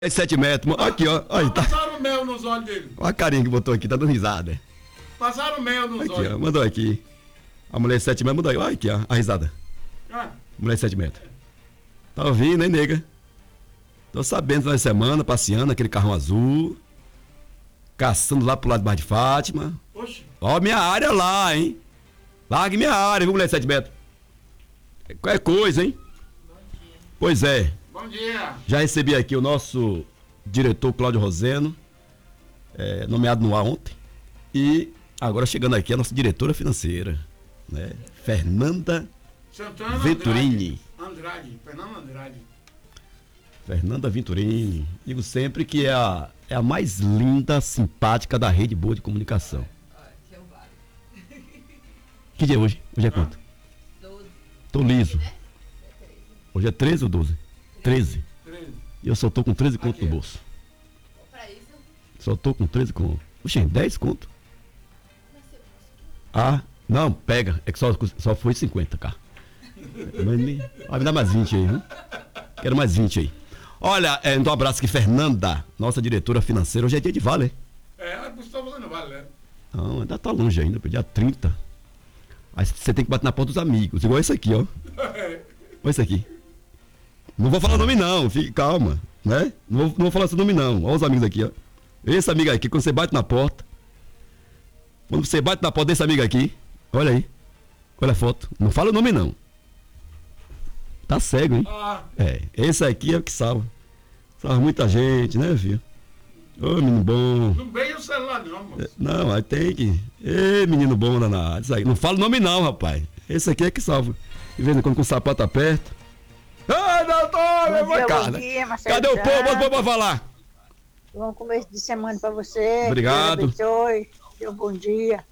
7 metros. Aqui, ó. Aí, tá. Passaram mel nos olhos dele. Olha a carinha que botou aqui, tá dando risada. Passaram mel nos Aqui, olhos. ó, mandou aqui. A mulher 7 metros mandou aí. Olha aqui, ó, a risada. Ah, Mulher 7 metros. Tá ouvindo, hein, nega? Tô sabendo na semana, passeando aquele carrão azul. Caçando lá pro lado de Bar de Fátima. oxe. Ó, minha área lá, hein? Largue minha área, viu, mulher 7 metros? Qualquer coisa, hein? Pois é. Bom dia. Já recebi aqui o nosso diretor Cláudio Roseno, nomeado no ar ontem. E agora chegando aqui a nossa diretora financeira, né? Fernanda Santana Venturini. Fernando Andrade. Fernanda Venturini. Digo sempre que é a mais linda, simpática da rede boa de comunicação. Que dia é hoje? Hoje é quanto? 12. Tô liso. Hoje é 13 ou 12? 13. 13. E eu só tô com 13 conto no bolso. Pra isso, Só tô com 13 conto. Oxe, 10 conto? Ah, não, pega. É que só foi 50, cara. Vai me dar mais 20 aí, viu? Quero mais 20 aí. Olha, então um abraço aqui, Fernanda, nossa diretora financeira. Hoje é dia de vale, hein? Gustavo lá no Vale, né? Não, ainda tá longe ainda, pro dia 30. Aí você tem que bater na porta dos amigos, igual esse aqui, ó. Olha esse aqui. Não vou falar o nome não, fique calma, né? Não vou falar seu nome não. Olha os amigos aqui, ó. Esse amigo aqui, quando você bate na porta, desse amigo aqui, olha aí. Olha a foto. Não fala o nome não. Tá cego, hein? Ah, Esse aqui é o que salva. Salva muita gente, né, filho? Ô, menino bom. não beija o celular não, moço. Não, aí tem que. Ei, menino bom danado. Isso aí. Não fala o nome não, rapaz. Esse aqui é que salva. De vez em quando com o sapato aperta. Ai, doutor, Bom dia, cara. bom dia, Marcelo. Cadê o povo? Bota o povo pra falar. Bom começo de semana pra você. Obrigado. Deus abençoe. Deus, bom dia.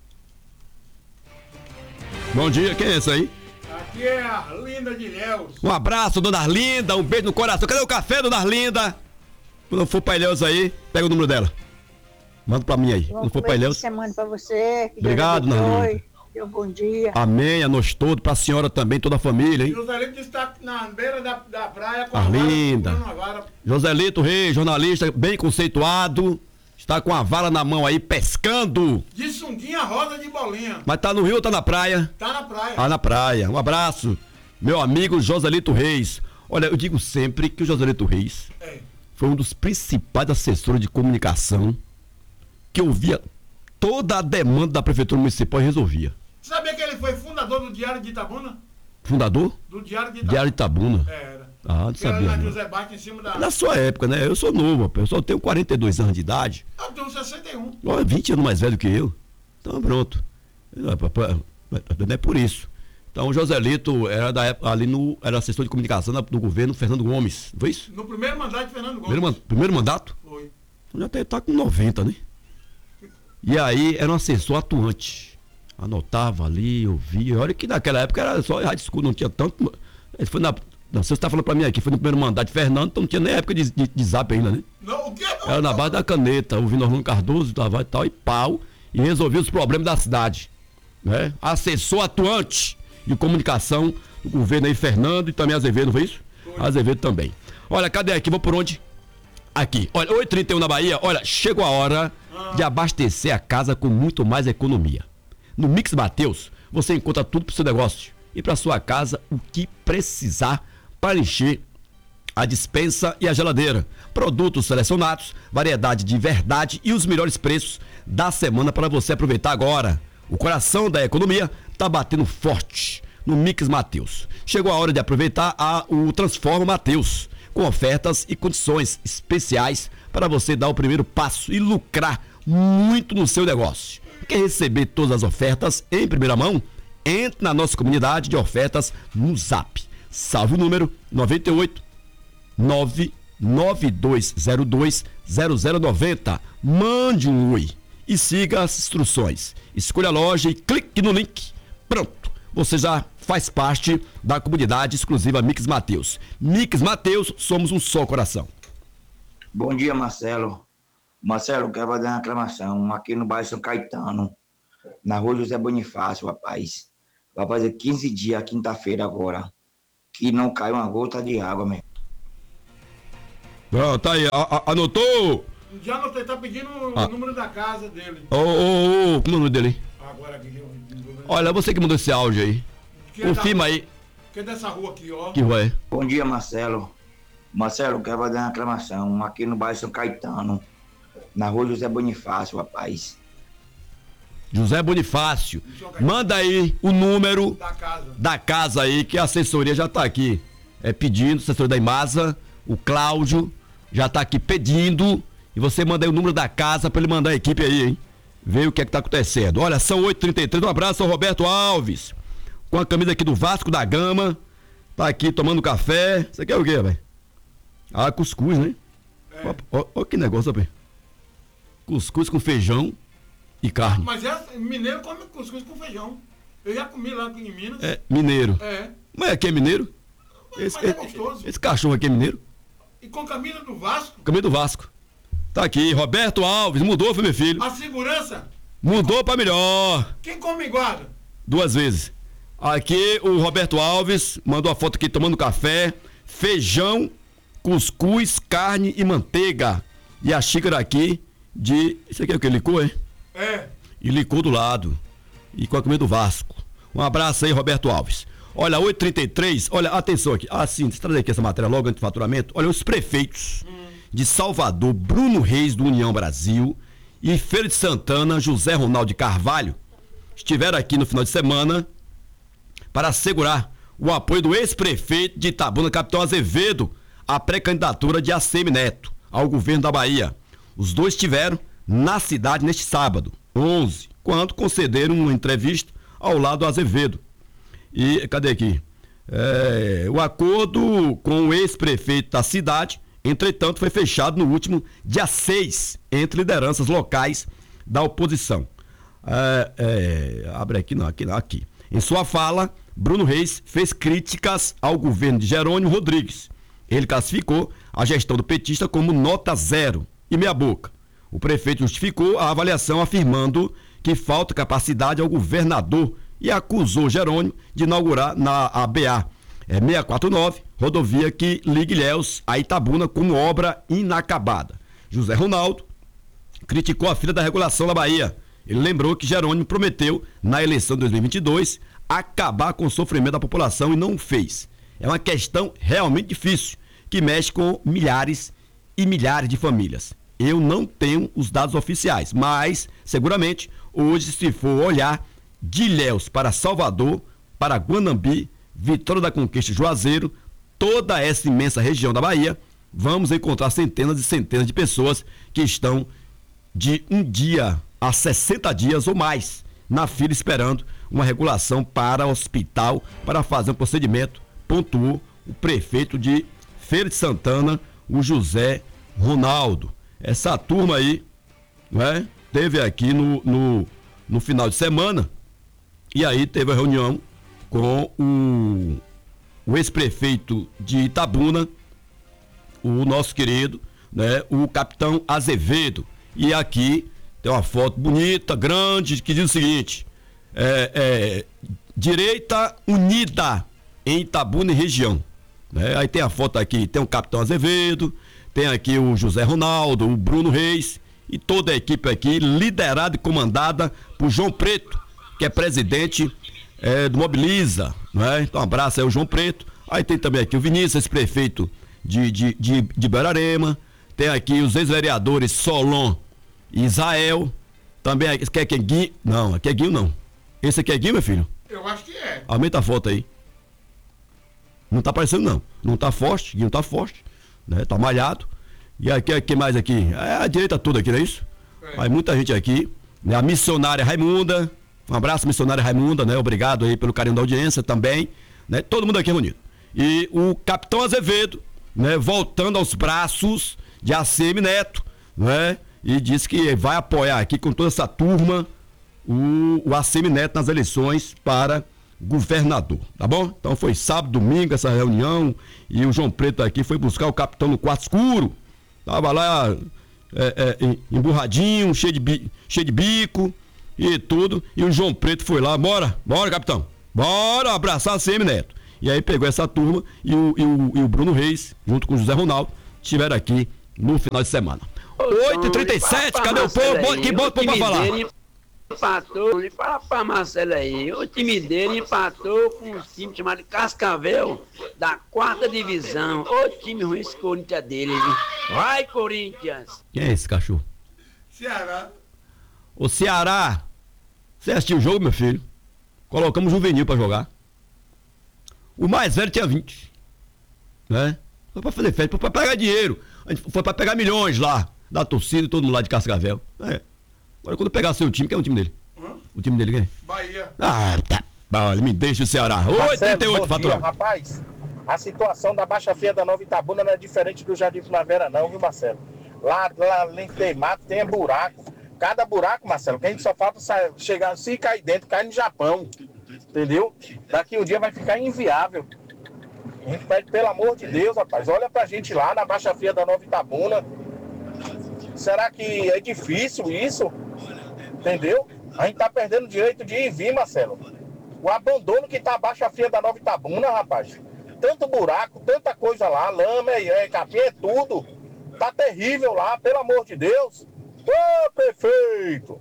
Bom dia, quem é esse aí? Aqui é a Linda de Ilhéus. Um abraço, dona Arlinda. Um beijo no coração. Cadê o café, dona Arlinda? Quando eu for pra Ilhéus aí, pega o número dela. Manda pra mim aí. Bom Quando for pra começo Ilhéus. de semana pra você. Que Obrigado, Deus Narlinda. abençoe. Deus, bom dia. Amém, a nós todos, pra senhora também, toda a família, hein? Joselito está na beira da praia com Arlinda. a vara, com uma vara. Joselito Reis, jornalista bem conceituado, está com a vara na mão aí, pescando. De sunguinha rosa de bolinha. Mas tá no rio ou tá na praia? Tá na praia. Ah, na praia. Um abraço, meu amigo Joselito Reis. Olha, eu digo sempre que o Joselito Reis foi um dos principais assessores de comunicação que ouvia toda a demanda da Prefeitura Municipal e resolvia. Sabia que ele foi fundador do Diário de Itabuna? Fundador? Do Diário de Itabuna. Diário de Itabuna. Era. Ah, não Que era sabia. na Não. José Bate em cima da... Na sua época, né? Eu sou novo, rapaz. Eu só tenho 42 anos de idade. Eu tenho 61. Olha, 20 anos mais velho que eu. Então pronto. Não é por isso. Então o Joselito era da época, era assessor de comunicação do governo Fernando Gomes. Foi isso? No primeiro mandato de Fernando Gomes. Primeiro mandato? Foi. Já tá com 90, né? E aí era um assessor atuante. Anotava ali, ouvia. Olha que naquela época era só rádio escuro, não tinha tanto. Ele foi na. Não, você está falando pra mim aqui, foi no primeiro mandato de Fernando, então não tinha nem época de zap ainda, né? Não, o quê? Era na base da caneta, ouvindo Orlando Cardoso e tal, e pau, e resolvia os problemas da cidade. Né? Assessor atuante de comunicação do governo aí, Fernando, e também Azevedo, não foi isso? Foi. Azevedo também. Olha, cadê aqui? Vou por onde? Aqui. Olha, 8h31 na Bahia. Olha, chegou a hora de abastecer a casa com muito mais economia. No Mix Mateus, você encontra tudo pro seu negócio e pra sua casa o que precisar para encher a despensa e a geladeira. Produtos selecionados, variedade de verdade e os melhores preços da semana para você aproveitar agora. O coração da economia tá batendo forte no Mix Mateus. Chegou a hora de aproveitar o Transforma Mateus, com ofertas e condições especiais para você dar o primeiro passo e lucrar muito no seu negócio. Quer receber todas as ofertas em primeira mão? Entre na nossa comunidade de ofertas no Zap. Salve o número 98 99202 0090. Mande um oi e siga as instruções. Escolha a loja e clique no link. Pronto, você já faz parte da comunidade exclusiva Mix Mateus. Mix Mateus, somos um só coração. Bom dia, Marcelo. Marcelo, quero fazer uma reclamação aqui no bairro São Caetano, na rua José Bonifácio, rapaz. Vai fazer 15 dias, quinta-feira agora, que não cai uma gota de água, mesmo. Pronto, tá aí. Anotou? Já anotei, tá pedindo o número da casa dele. Como é o nome dele? Agora aqui. Olha, você que mandou esse áudio aí. Que é Confirma aí. Que é dessa rua aqui, ó. Que rua é? Bom dia, Marcelo. Marcelo, quero fazer uma reclamação aqui no bairro São Caetano, na rua José Bonifácio, rapaz. José Bonifácio. Manda aí o número Da casa. aí, que a assessoria já tá aqui pedindo, assessoria da Imasa, o Cláudio já tá aqui pedindo, e você manda aí o número da casa pra ele mandar a equipe aí, hein? Ver o que é que tá acontecendo. Olha, são 8h33, um abraço ao Roberto Alves, com a camisa aqui do Vasco da Gama, tá aqui tomando café. Você quer o quê, velho? Cuscuz, né? Ó que negócio, rapaz. Cuscuz com feijão e carne. Mas mineiro come cuscuz com feijão. Eu já comi lá em Minas. Mineiro. É. Mas aqui é mineiro? Mas é gostoso. Esse cachorro aqui é mineiro? E com camisa do Vasco. Camisa do Vasco. Tá aqui, Roberto Alves, mudou, foi meu filho. A segurança. Mudou pra melhor. Quem come guarda? 2 vezes. Aqui o Roberto Alves mandou a foto aqui tomando café, feijão, cuscuz, carne e manteiga. E a xícara aqui de... Isso aqui é o que? Licor, É. E licor do lado. E com a comida do Vasco. Um abraço aí, Roberto Alves. Olha, 8h33, olha, atenção aqui. Sim, deixa eu trazer aqui essa matéria logo antes do faturamento. Olha, os prefeitos de Salvador, Bruno Reis, do União Brasil, e Feira de Santana, José Ronaldo de Carvalho, estiveram aqui no final de semana para assegurar o apoio do ex-prefeito de Itabuna, Capitão Azevedo, à pré-candidatura de ACM Neto ao governo da Bahia. Os dois estiveram na cidade neste sábado, 11, quando concederam uma entrevista ao lado do Azevedo. E, cadê aqui? O acordo com o ex-prefeito da cidade, entretanto, foi fechado no último dia 6, entre lideranças locais da oposição. Abre aqui, não, aqui. Em sua fala, Bruno Reis fez críticas ao governo de Jerônimo Rodrigues. Ele classificou a gestão do petista como nota 0 e meia boca. O prefeito justificou a avaliação afirmando que falta capacidade ao governador e acusou Jerônimo de inaugurar na ABA 649, rodovia que liga Ilhéus a Itabuna, como obra inacabada. José Ronaldo criticou a fila da regulação na Bahia. Ele lembrou que Jerônimo prometeu, na eleição de 2022, acabar com o sofrimento da população e não o fez. É uma questão realmente difícil, que mexe com milhares e milhares de famílias. Eu não tenho os dados oficiais, mas, seguramente, hoje, se for olhar de Ilhéus para Salvador, para Guanambi, Vitória da Conquista, Juazeiro, toda essa imensa região da Bahia, vamos encontrar centenas e centenas de pessoas que estão de um dia a 60 dias ou mais na fila esperando uma regulação para hospital, para fazer um procedimento, pontuou o prefeito de Feira de Santana, o José Ronaldo. Essa turma aí, né, teve aqui no final de semana, e aí teve a reunião com o ex-prefeito de Itabuna, o nosso querido, né, o capitão Azevedo. E aqui tem uma foto bonita, grande, que diz o seguinte: direita unida em Itabuna e região. Né? Aí tem a foto aqui, tem o capitão Azevedo, tem aqui o José Ronaldo, o Bruno Reis e toda a equipe aqui, liderada e comandada por João Preto, que é presidente do Mobiliza, né? Então um abraço aí ao João Preto. Aí tem também aqui o Vinícius, prefeito de Berarema, tem aqui os ex-vereadores Solon e Israel, também aqui é Guinho, não, aqui é Guinho não. Esse aqui é Guinho, meu filho? Eu acho que é. Aumenta a foto aí. Não tá aparecendo não, não tá forte, Guinho tá forte, né? Tá malhado. E aqui mais aqui, a direita toda aqui, não é isso? Aí muita gente aqui, né? A missionária Raimunda, um abraço, missionária Raimunda, né? Obrigado aí pelo carinho da audiência também, né? Todo mundo aqui reunido. E o capitão Azevedo, né? Voltando aos braços de ACM Neto, né? E disse que vai apoiar aqui com toda essa turma o ACM Neto nas eleições para governador, tá bom? Então foi sábado, domingo essa reunião, e o João Preto aqui foi buscar o capitão no quarto escuro, tava lá emburradinho, cheio de bico e tudo, e o João Preto foi lá, bora capitão, bora abraçar a ACM Neto. E aí pegou essa turma e o Bruno Reis, junto com o José Ronaldo, estiver aqui no final de semana. 8h37, cadê o povo? Que bom pra falar. Empatou, fala pra Marcelo aí, o time dele empatou com um time chamado Cascavel, da 4ª divisão. Ô time ruim esse Corinthians dele, viu? Vai, Corinthians! Quem é esse cachorro? Ceará. Ô Ceará, você assistiu o jogo, meu filho? Colocamos juvenil pra jogar. O mais velho tinha 20. Né? Foi pra fazer festa, foi pra pegar dinheiro. Foi pra pegar milhões lá, da torcida e todo mundo lá de Cascavel. Agora quando pegar seu time, quem é o time dele? O time dele quem é? Bahia. Ah, tá. Olha, me deixa o Ceará. 8h38, patrão. Rapaz, a situação da Baixa Feia da Nova Itabuna não é diferente do Jardim Primavera não, viu, Marcelo? Lá além de ter mato, tem buraco. Cada buraco, Marcelo, que a gente só falta chegar, se cair dentro, cai no Japão. Entendeu? Daqui um dia vai ficar inviável. A gente pede, pelo amor de Deus, rapaz, olha pra gente lá na Baixa Feia da Nova Itabuna. Será que é difícil isso? Entendeu? A gente tá perdendo o direito de ir e vir, Marcelo. O abandono que tá a Baixa Feia da Nova Itabuna, rapaz. Tanto buraco, tanta coisa lá, lama, capim, é tudo. Tá terrível lá, pelo amor de Deus. Ô, perfeito!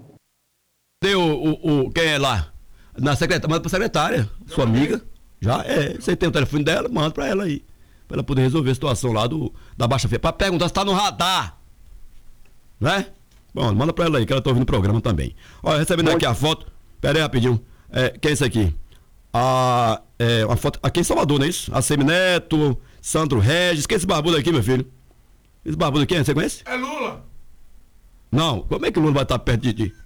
Deu quem é lá? Na secretária, manda pra secretária, sua amiga. Já é, você tem o telefone dela, manda pra ela aí. Pra ela poder resolver a situação lá da Baixa Feia. Pra perguntar se tá no radar. Né? Bom, manda pra ela aí, que ela tá ouvindo o programa também. Olha, recebendo aqui a foto. Pera aí rapidinho. Quem é isso aqui? Uma foto aqui em Salvador, não é isso? A Semineto, Sandro Regis. Quem é esse barbudo aqui, meu filho? Esse barbudo aqui, você conhece? É Lula. Não, como é que o Lula vai estar perto de ti?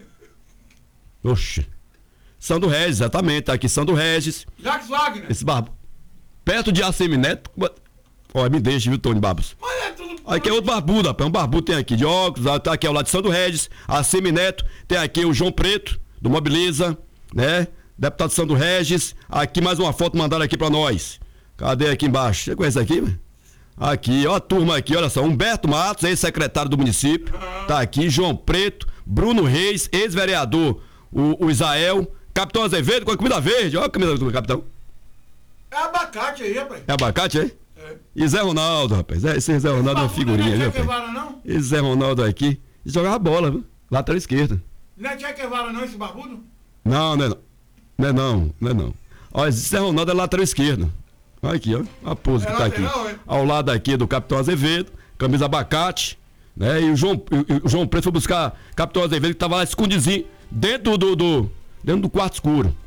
Oxe. Sandro Regis, exatamente, tá aqui Sandro Regis. Jacques Wagner. Esse barbo. Perto de Assemineto. Olha, me deixa, viu, Tony Barbos? Mas é tudo... Aqui é outro barbudo, rapaz. Um barbudo tem aqui de óculos, tá aqui ao lado de Sandro Regis, Assemineto. Tem aqui o João Preto, do Mobiliza, né? Deputado Sandro Regis. Aqui mais uma foto mandaram aqui pra nós. Cadê aqui embaixo? Você conhece aqui, velho? Aqui, ó a turma aqui, olha só. Humberto Matos, ex-secretário do município. Tá aqui, João Preto, Bruno Reis, ex-vereador, o Isael, Capitão Azevedo com a comida verde. Olha a comida do capitão. É abacate aí, rapaz. É abacate, é? É. E Zé Ronaldo, rapaz. Esse Zé Ronaldo é uma figurinha, viu, rapaz? Não? Esse Zé Ronaldo aqui, ele jogava bola, viu? Lateral esquerda. Não é Che Guevara não, esse barbudo? Não, não é não. Não é não, não é não. Olha, esse Zé Ronaldo é lateral esquerdo. Olha aqui, ó. A pose que tá aqui. Ao lado aqui do Capitão Azevedo, camisa abacate, né? E o João Preto foi buscar Capitão Azevedo, que tava lá escondidinho, dentro do quarto escuro.